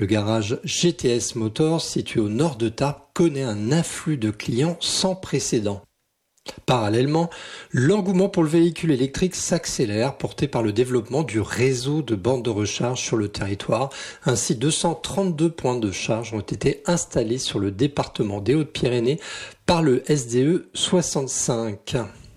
Le garage GTS Motors, situé au nord de Tarbes, connaît un afflux de clients sans précédent. Parallèlement, l'engouement pour le véhicule électrique s'accélère, porté par le développement du réseau de bornes de recharge sur le territoire. Ainsi, 232 points de charge ont été installés sur le département des Hautes-Pyrénées par le SDE 65.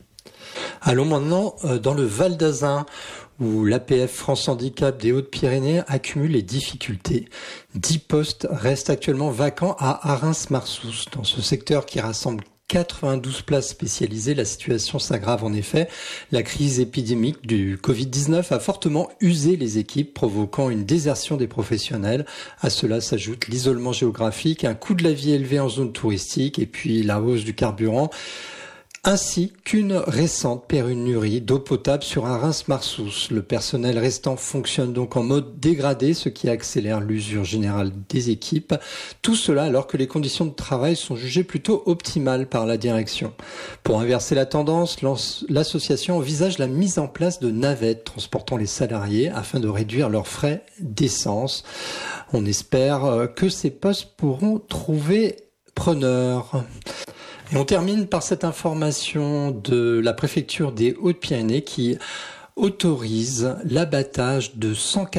Allons maintenant dans le Val d'Azun, où l'APF France Handicap des Hautes-Pyrénées accumule les difficultés. 10 postes restent actuellement vacants à Arins-Marsous. Dans ce secteur qui rassemble 92 places spécialisées, la situation s'aggrave en effet. La crise épidémique du Covid-19 a fortement usé les équipes, provoquant une désertion des professionnels. À cela s'ajoute l'isolement géographique, un coût de la vie élevé en zone touristique et puis la hausse du carburant, ainsi qu'une récente pénurie d'eau potable sur Arins-Marsous. Le personnel restant fonctionne donc en mode dégradé, ce qui accélère l'usure générale des équipes. Tout cela alors que les conditions de travail sont jugées plutôt optimales par la direction. Pour inverser la tendance, l'association envisage la mise en place de navettes transportant les salariés afin de réduire leurs frais d'essence. On espère que ces postes pourront trouver preneur. Et on termine par cette information de la préfecture des Hautes-Pyrénées qui autorise l'abattage de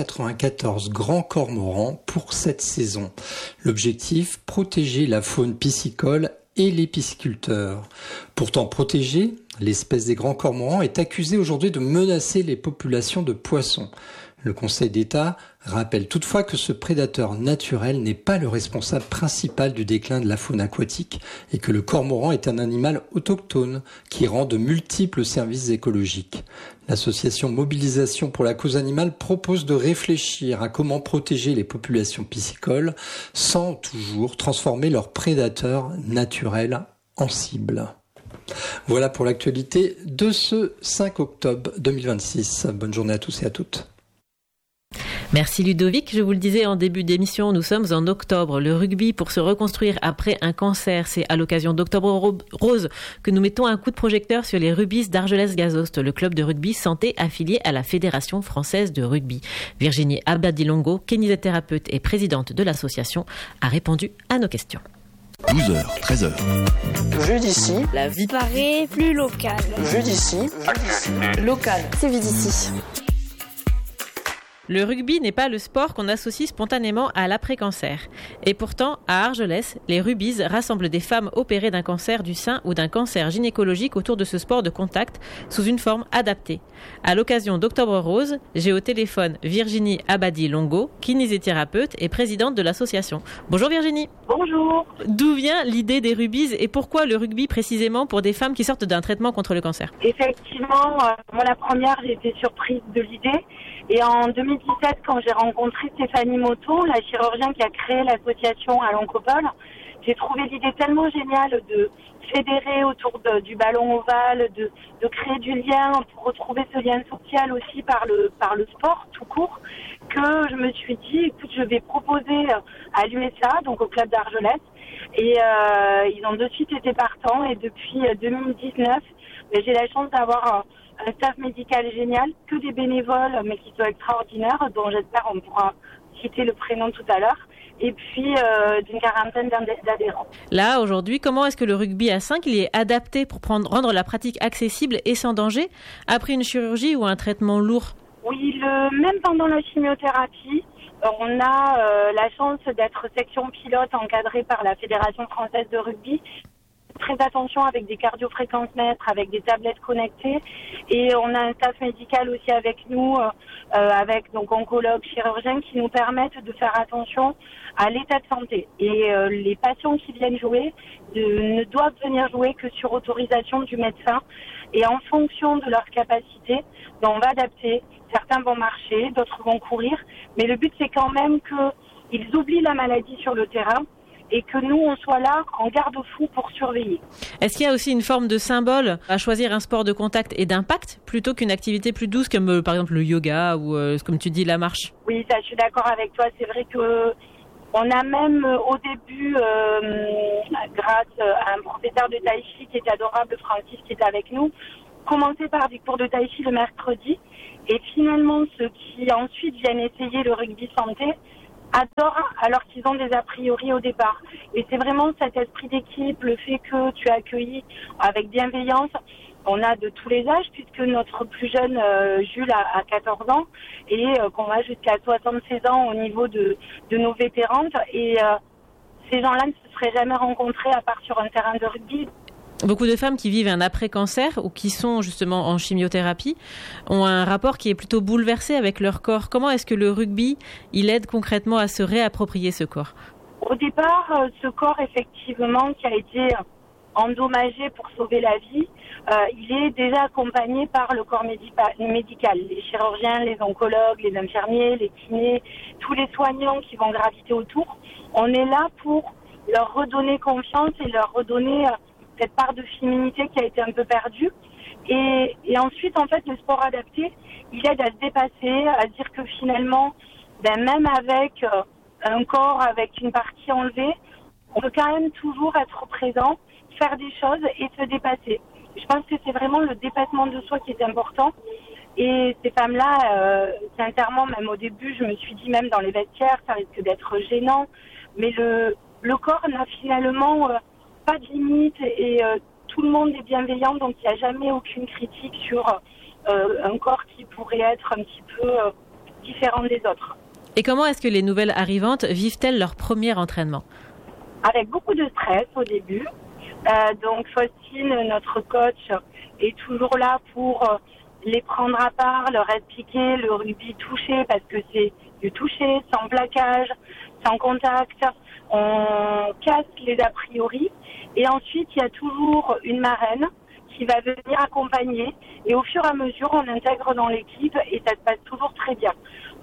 194 grands cormorans pour cette saison. L'objectif, protéger la faune piscicole et les pisciculteurs. Pourtant protégée, l'espèce des grands cormorans est accusée aujourd'hui de menacer les populations de poissons. Le Conseil d'État rappelle toutefois que ce prédateur naturel n'est pas le responsable principal du déclin de la faune aquatique et que le cormoran est un animal autochtone qui rend de multiples services écologiques. L'association Mobilisation pour la cause animale propose de réfléchir à comment protéger les populations piscicoles sans toujours transformer leurs prédateurs naturels en cible. Voilà pour l'actualité de ce 5 octobre 2026. Bonne journée à tous et à toutes. Merci Ludovic. Je vous le disais en début d'émission, nous sommes en octobre. Le rugby pour se reconstruire après un cancer. C'est à l'occasion d'Octobre Rose que nous mettons un coup de projecteur sur les Rubis d'Argelès-Gazost, le club de rugby santé affilié à la Fédération française de rugby. Virginie Abadilongo, kinésithérapeute et présidente de l'association, a répondu à nos questions. 12h, 13h. Vu d'ici, la vie paraît plus locale. Vu d'ici, local. C'est vu d'ici. Le rugby n'est pas le sport qu'on associe spontanément à l'après-cancer. Et pourtant, à Argelès, les Rubis rassemblent des femmes opérées d'un cancer du sein ou d'un cancer gynécologique autour de ce sport de contact sous une forme adaptée. À l'occasion d'Octobre Rose, j'ai au téléphone Virginie Abadi-Longo, kinésithérapeute et présidente de l'association. Bonjour Virginie. Bonjour. D'où vient l'idée des Rubis et pourquoi le rugby précisément pour des femmes qui sortent d'un traitement contre le cancer? Effectivement, moi la première, j'ai été surprise de l'idée. Et en 2017, quand j'ai rencontré Stéphanie Moton, la chirurgienne qui a créé l'association à l'Oncopole, j'ai trouvé l'idée tellement géniale de fédérer autour du ballon ovale, de créer du lien pour retrouver ce lien social aussi par le sport tout court, que je me suis dit, écoute, je vais proposer à l'USA, donc au club d'Argelès, et ils ont de suite été partants. Et depuis 2019, j'ai la chance d'avoir un staff médical génial, que des bénévoles, mais qui sont extraordinaires, dont j'espère on pourra citer le prénom tout à l'heure, et puis d'une quarantaine d'adhérents. Là, aujourd'hui, comment est-ce que le rugby à 5 il est adapté pour rendre la pratique accessible et sans danger, après une chirurgie ou un traitement lourd? Oui, même pendant la chimiothérapie, on a la chance d'être section pilote encadrée par la Fédération française de rugby. Très attention avec des cardiofréquencemètres, avec des tablettes connectées, et on a un staff médical aussi avec nous, avec donc oncologues, chirurgiens qui nous permettent de faire attention à l'état de santé. Et les patients qui viennent jouer ne doivent venir jouer que sur autorisation du médecin, et en fonction de leur capacité, on va adapter. Certains vont marcher, d'autres vont courir, mais le but c'est quand même qu'ils oublient la maladie sur le terrain et que nous, on soit là en garde-fou pour surveiller. Est-ce qu'il y a aussi une forme de symbole à choisir un sport de contact et d'impact plutôt qu'une activité plus douce comme par exemple le yoga ou comme tu dis la marche? Oui, ça, je suis d'accord avec toi. C'est vrai que on a même au début, grâce à un professeur de tai chi qui est adorable, Francis, qui est avec nous, commencé par des cours de tai chi le mercredi, et finalement ceux qui ensuite viennent essayer le rugby santé adorent alors qu'ils ont des a priori au départ. Et c'est vraiment cet esprit d'équipe, le fait que tu as accueilli avec bienveillance. On a de tous les âges puisque notre plus jeune Jules a 14 ans et qu'on va jusqu'à 76 ans au niveau de nos vétérantes. Et ces gens-là ne se seraient jamais rencontrés à part sur un terrain de rugby. Beaucoup de femmes qui vivent un après-cancer ou qui sont justement en chimiothérapie ont un rapport qui est plutôt bouleversé avec leur corps. Comment est-ce que le rugby, il aide concrètement à se réapproprier ce corps ? Au départ, ce corps, effectivement, qui a été endommagé pour sauver la vie, il est déjà accompagné par le corps médical. Les chirurgiens, les oncologues, les infirmiers, les kinés, tous les soignants qui vont graviter autour. On est là pour leur redonner confiance et leur redonner cette part de féminité qui a été un peu perdue. Et ensuite, en fait, le sport adapté, il aide à se dépasser, à dire que finalement, même avec un corps, avec une partie enlevée, on peut quand même toujours être présent, faire des choses et se dépasser. Je pense que c'est vraiment le dépassement de soi qui est important. Et ces femmes-là, sincèrement, même au début, je me suis dit, même dans les vestiaires, ça risque d'être gênant. Mais le corps n'a finalement pas de limite et tout le monde est bienveillant, donc il n'y a jamais aucune critique sur un corps qui pourrait être un petit peu différent des autres. Et comment est-ce que les nouvelles arrivantes vivent-elles leur premier entraînement ? Avec beaucoup de stress au début. Donc Faustine, notre coach, est toujours là pour les prendre à part, leur expliquer le rugby touché, parce que c'est du toucher, sans plaquage, sans contact. On casse les a priori. Et ensuite, il y a toujours une marraine qui va venir accompagner. Et au fur et à mesure, on intègre dans l'équipe et ça se passe toujours très bien.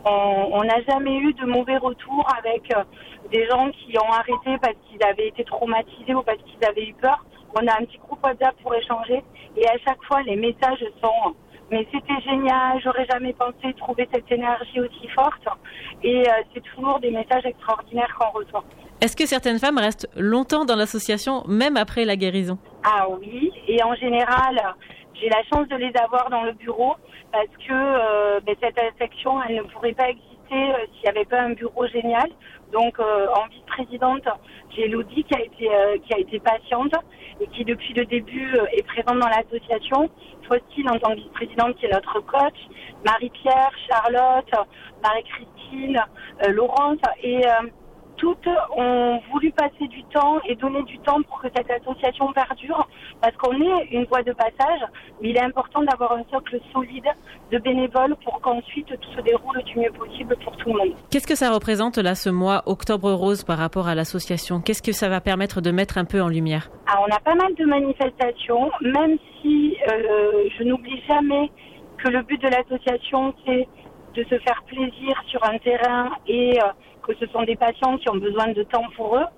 On n'a jamais eu de mauvais retours avec des gens qui ont arrêté parce qu'ils avaient été traumatisés ou parce qu'ils avaient eu peur. On a un petit groupe WhatsApp pour échanger et à chaque fois, les messages sont « mais c'était génial, j'aurais jamais pensé trouver cette énergie aussi forte ». Et c'est toujours des messages extraordinaires qu'on reçoit. Est-ce que certaines femmes restent longtemps dans l'association, même après la guérison ? Ah oui, et en général, j'ai la chance de les avoir dans le bureau parce que cette section, elle ne pourrait pas exister s'il n'y avait pas un bureau génial. Donc, en vice-présidente, j'ai Elodie qui a été patiente et qui, depuis le début, est présente dans l'association. Faustine, en tant que vice-présidente, qui est notre coach. Marie-Pierre, Charlotte, Marie-Christine, Laurence et toutes ont voulu passer du temps et donner du temps pour que cette association perdure, parce qu'on est une voie de passage, mais il est important d'avoir un socle solide de bénévoles pour qu'ensuite tout se déroule du mieux possible pour tout le monde. Qu'est-ce que ça représente là, ce mois Octobre Rose par rapport à l'association ? Qu'est-ce que ça va permettre de mettre un peu en lumière ? Alors, on a pas mal de manifestations, même si je n'oublie jamais que le but de l'association, c'est de se faire plaisir sur un terrain et que ce sont des patients qui ont besoin de temps pour eux.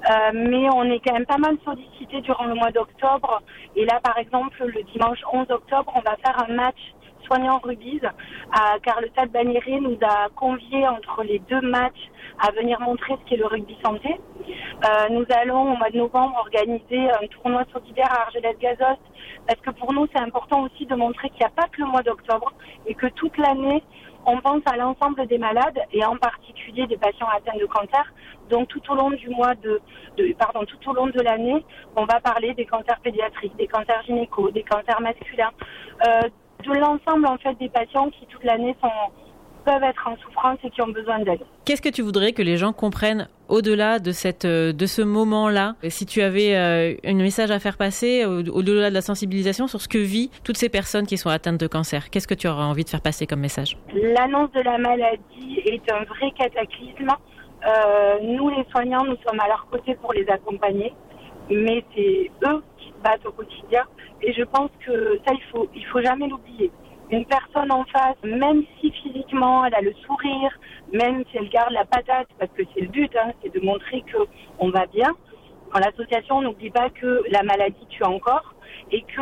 Mais on est quand même pas mal sollicité durant le mois d'octobre. Et là, par exemple, le dimanche 11 octobre, on va faire un match soignant rugby, car le Stade Bagnéret nous a conviés entre les deux matchs à venir montrer ce qu'est le rugby santé. Nous allons, au mois de novembre, organiser un tournoi solidaire à Argelès-Gazost, parce que pour nous, c'est important aussi de montrer qu'il n'y a pas que le mois d'octobre et que toute l'année, on pense à l'ensemble des malades et en particulier des patients atteints de cancer. Donc tout au long tout au long de l'année, on va parler des cancers pédiatriques, des cancers gynéco, des cancers masculins, de l'ensemble en fait des patients qui toute l'année peuvent être en souffrance et qui ont besoin d'aide. Qu'est-ce que tu voudrais que les gens comprennent au-delà de ce moment-là ? Si tu avais un message à faire passer au-delà de la sensibilisation sur ce que vivent toutes ces personnes qui sont atteintes de cancer, qu'est-ce que tu aurais envie de faire passer comme message ? L'annonce de la maladie est un vrai cataclysme. Nous, les soignants, nous sommes à leur côté pour les accompagner, mais c'est eux qui se battent au quotidien. Et je pense que ça, il faut jamais l'oublier. Une personne en face, même si physiquement elle a le sourire, même si elle garde la patate, parce que c'est le but, c'est de montrer qu'on va bien. Dans l'association, on n'oublie pas que la maladie tue encore et que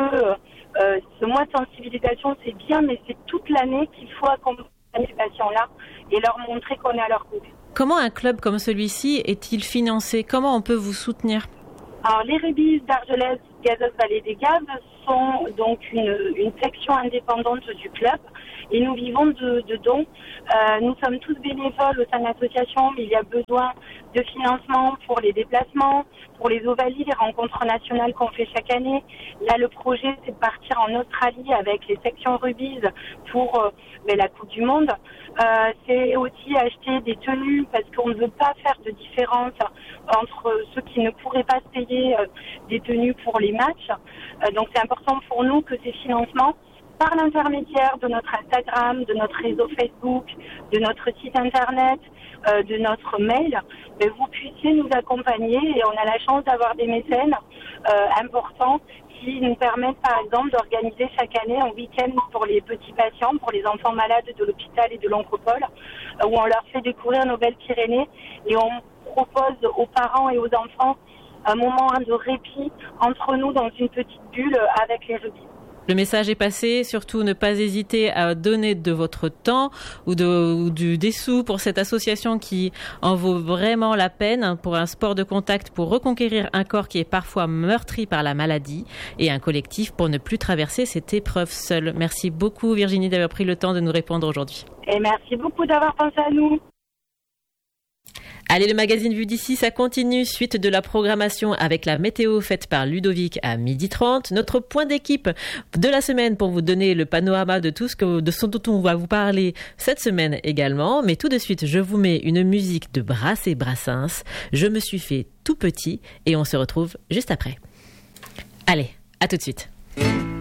ce mois de sensibilisation, c'est bien, mais c'est toute l'année qu'il faut accompagner ces patients-là et leur montrer qu'on est à leur côté. Comment un club comme celui-ci est-il financé ? Comment on peut vous soutenir ? Alors, les rugbyistes d'Argelès, Gazost, Vallée des Gaves lançons donc une section indépendante du club et nous vivons de dons. Nous sommes tous bénévoles au sein de l'association, mais il y a besoin de financement pour les déplacements, pour les ovalies, les rencontres nationales qu'on fait chaque année. Là, le projet, c'est de partir en Australie avec les sections rugby pour la Coupe du Monde. C'est aussi acheter des tenues parce qu'on ne veut pas faire de différence entre ceux qui ne pourraient pas se payer des tenues pour les matchs. Donc c'est important pour nous que ces financements, par l'intermédiaire de notre Instagram, de notre réseau Facebook, de notre site internet, de notre mail, vous puissiez nous accompagner et on a la chance d'avoir des mécènes importants qui nous permettent par exemple d'organiser chaque année un week-end pour les petits patients, pour les enfants malades de l'hôpital et de l'Oncopole, où on leur fait découvrir nos belles Pyrénées et on propose aux parents et aux enfants un moment de répit entre nous dans une petite bulle avec les rugby. Le message est passé, surtout ne pas hésiter à donner de votre temps ou des sous pour cette association qui en vaut vraiment la peine, pour un sport de contact, pour reconquérir un corps qui est parfois meurtri par la maladie et un collectif pour ne plus traverser cette épreuve seule. Merci beaucoup Virginie d'avoir pris le temps de nous répondre aujourd'hui. Et merci beaucoup d'avoir pensé à nous. Allez, le magazine Vue d'ici, ça continue. Suite de la programmation avec la météo faite par Ludovic à 12h30. Notre point d'équipe de la semaine pour vous donner le panorama de tout ce dont on va vous parler cette semaine également. Mais tout de suite, je vous mets une musique de Brass et Brassens. Je me suis fait tout petit et on se retrouve juste après. Allez, à tout de suite.